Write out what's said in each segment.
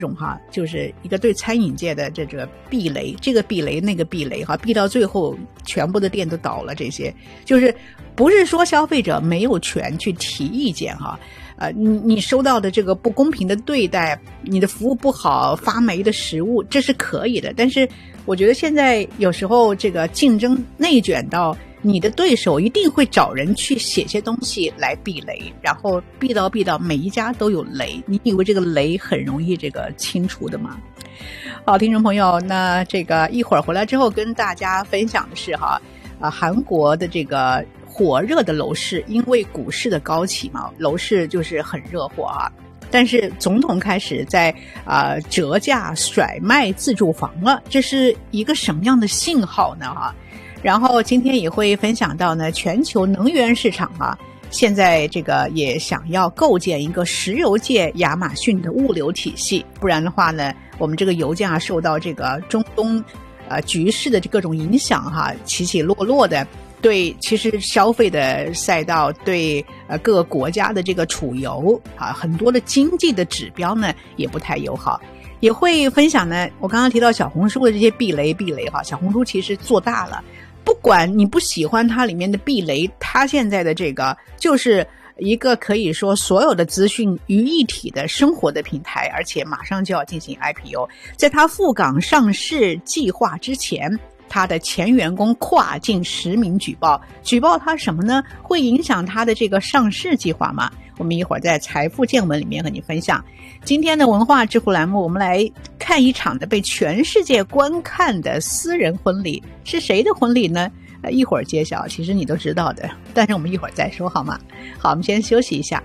种就是一个对餐饮界的这个避雷，这个避雷那个避雷避到最后全部的店都倒了。这些就是不是说消费者没有权去提意见你收到的这个不公平的对待，你的服务不好，发霉的食物，这是可以的。但是我觉得现在有时候这个竞争内卷到你的对手一定会找人去写些东西来避雷，然后避到每一家都有雷，你以为这个雷很容易这个清除的吗？好，听众朋友，那这个一会儿回来之后跟大家分享的是韩国的这个火热的楼市，因为股市的高企嘛，楼市就是很热火但是总统开始在折价甩卖自住房了，这是一个什么样的信号呢然后今天也会分享到呢，全球能源市场现在这个也想要构建一个石油界亚马逊的物流体系，不然的话呢，我们这个油价受到这个中东局势的各种影响起起落落的，对其实消费的赛道，对各个国家的这个储油很多的经济的指标呢也不太友好。也会分享呢，我刚刚提到小红书的这些避雷小红书其实做大了，不管你不喜欢它里面的避雷，它现在的这个就是一个可以说所有的资讯于一体的生活的平台，而且马上就要进行 IPO。 在它赴港上市计划之前，他的前员工跨境实名举报他什么呢？会影响他的这个上市计划吗？我们一会儿在财富见闻里面和你分享。今天的文化知乎栏目，我们来看一场的被全世界观看的私人婚礼，是谁的婚礼呢？一会儿揭晓，其实你都知道的，但是我们一会儿再说好吗？好，我们先休息一下。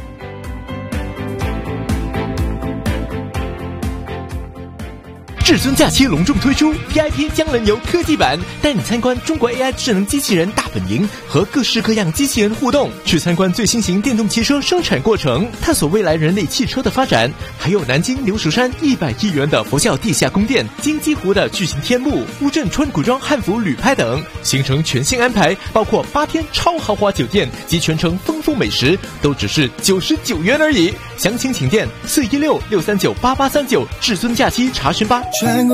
至尊假期隆重推出 VIP 江轮游科技版，带你参观中国 AI 智能机器人大本营，和各式各样机器人互动，去参观最新型电动汽车生产过程，探索未来人类汽车的发展。还有南京流石山100亿元的佛教地下宫殿，金鸡湖的巨型天幕，乌镇川古装汉服旅拍等，行程全新安排，包括8天超豪华酒店及全程丰富美食，都只是99元而已。详情请电416-639-8839，至尊假期查询吧。